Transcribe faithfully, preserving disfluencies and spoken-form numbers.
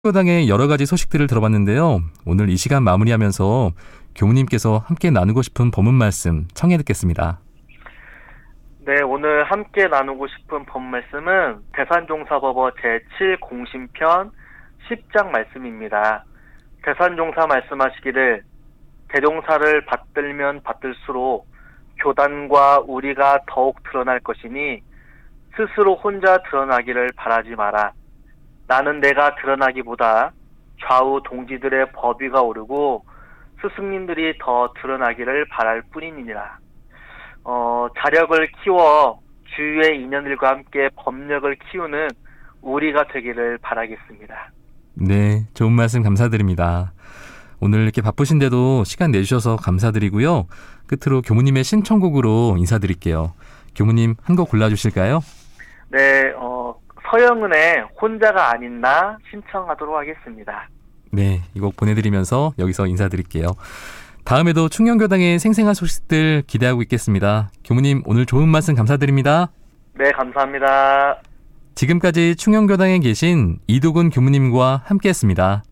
교당의 여러 가지 소식들을 들어봤는데요. 오늘 이 시간 마무리하면서 교무님께서 함께 나누고 싶은 본문 말씀 청해 듣겠습니다. 네, 오늘 함께 나누고 싶은 본 말씀은 대산종사법어 제칠 공신편 십 장 말씀입니다. 대산종사 말씀하시기를 대종사를 받들면 받들수록 교단과 우리가 더욱 드러날 것이니 스스로 혼자 드러나기를 바라지 마라. 나는 내가 드러나기보다 좌우 동지들의 법위가 오르고 스승님들이 더 드러나기를 바랄 뿐이니라. 어, 자력을 키워 주위의 인연들과 함께 법력을 키우는 우리가 되기를 바라겠습니다. 네, 좋은 말씀 감사드립니다. 오늘 이렇게 바쁘신데도 시간 내주셔서 감사드리고요. 끝으로 교무님의 신청곡으로 인사드릴게요. 교무님 한 곡 골라주실까요? 네, 어, 서영은의 혼자가 아닌 나 신청하도록 하겠습니다. 네, 이 곡 보내드리면서 여기서 인사드릴게요. 다음에도 충녕교당의 생생한 소식들 기대하고 있겠습니다. 교무님 오늘 좋은 말씀 감사드립니다. 네, 감사합니다. 지금까지 충녕교당에 계신 이도근 교무님과 함께했습니다.